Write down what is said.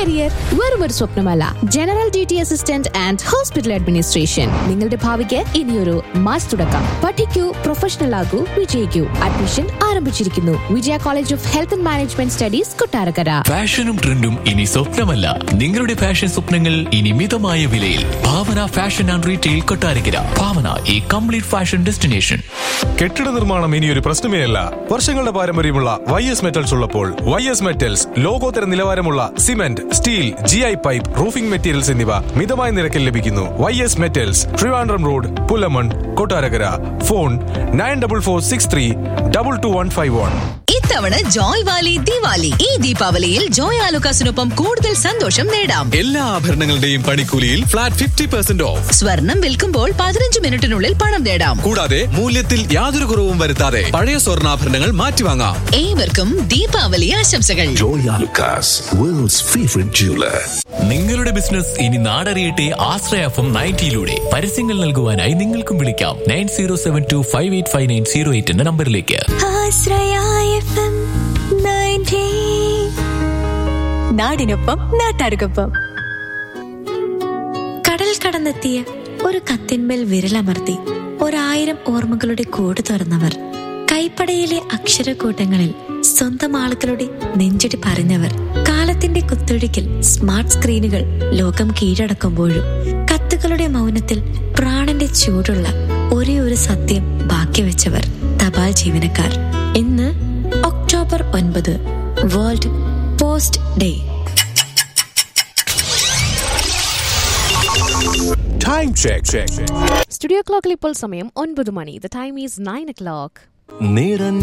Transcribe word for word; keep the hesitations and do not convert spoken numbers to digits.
Career വെറും ഒരു സ്വപ്നമല്ല, general duty assistant and hospital administration നിങ്ങളുടെ ഭാവിക്ക് ഇനിയൊരു മാസ് തുടക്കം. പഠിക്കൂ, പ്രൊഫഷണൽ ആകൂ, വിജയിക്കൂ. അഡ്മിഷൻ ആരംഭിച്ചിരിക്കുന്നു. വിജയ college of health and management studies, Kottarakkara. ഫാഷനും ട്രെൻഡും ഇനി സ്വപ്നമല്ല, നിങ്ങളുടെ ഫാഷൻ സ്വപ്നങ്ങൾ ഇനി മിതമായ വിലയിൽ. ഭാവന ഫാഷൻ ആൻഡ് റീറ്റെയിൽ, കൊട്ടാരക്കര. ഭാവന, ഈ കംപ്ലീറ്റ് ഫാഷൻ ഡെസ്റ്റിനേഷൻ. കെട്ടിട നിർമ്മാണം ഇനിയൊരു പ്രശ്നമേ അല്ല. വർഷങ്ങളുടെ പാരമ്പര്യമുള്ള വൈ എസ് മെറ്റൽസ് ഉള്ളപ്പോൾ വൈ എസ് മെറ്റൽസ് ലോകോത്തര നിലവാരമുള്ള cement, steel, G I pipe, roofing materials എന്നിവ മിതമായ നിരക്കിൽ ലഭിക്കുന്നു. Y S metals, Trivandrum road, Pullamon, Kottarakkara. Phone nine double four six three double two one five one. ഇത്തവണ ജോയ് വാലി ദിവാലി. ഈ ദീപാവലിയിൽ ജോയ് ആലുക്കാസിനൊപ്പം കൂടുതൽ സന്തോഷം നേടാം. എല്ലാ ആഭരണങ്ങളുടെയും പണിക്കൂലിയിൽ ഫ്ലാറ്റ് ഫിഫ്റ്റി പെർസെന്റ് ഓഫ്. സ്വർണം വിൽക്കുമ്പോൾ പതിനഞ്ച് മിനിറ്റിനുള്ളിൽ പണം നേടാം. കൂടാതെ മൂല്യത്തിൽ യാതൊരു കുറവും വരുത്താതെ പഴയ സ്വർണ്ണാഭരണങ്ങൾ മാറ്റിവാങ്ങാം. ഏവർക്കും ദീപാവലി ആശംസകൾ. Joy Alucas, world's favorite jeweler. നിങ്ങളുടെ ബിസിനസ് ഇനി നാടറിയട്ടെ ആശ്രയ എഫ് എം നയൻറ്റിയിലൂടെ. പരസ്യങ്ങൾ നൽകുവാനായി നിങ്ങൾക്കും വിളിക്കാം nine zero seven to five eight five nine zero eight എന്ന നമ്പറിലേക്ക്. നാടിനൊപ്പം നാട്ടാർക്കൊപ്പം. കടൽ കടന്നെത്തിയ ഒരു കത്തിന്മേൽ വിരലമർത്തി ഒരായിരം ഓർമ്മകളുടെ കൂട് തുറന്നവർ, കൈപ്പടയിലെ അക്ഷരക്കൂട്ടങ്ങളിൽ സ്വന്തം ആളുകളുടെ നെഞ്ചടി പറഞ്ഞവർ, കാലത്തിന്റെ കുത്തൊഴുക്കിൽ സ്മാർട്ട് സ്ക്രീനുകൾ ലോകം കീഴടക്കുമ്പോഴും കത്തുകളുടെ മൗനത്തിൽ പ്രാണന്റെ ചൂടുള്ള ഒരേ ഒരു സത്യം ബാക്കി വെച്ചവർ, തപാൽ ജീവനക്കാർ. ഇന്ന് ഒക്ടോബർ ഒൻപത്, world post day. Time check. check. Studio ക്ലോക്കിൽ ഇപ്പോൾ സമയം ഒൻപത് മണി. The time is nine O clock.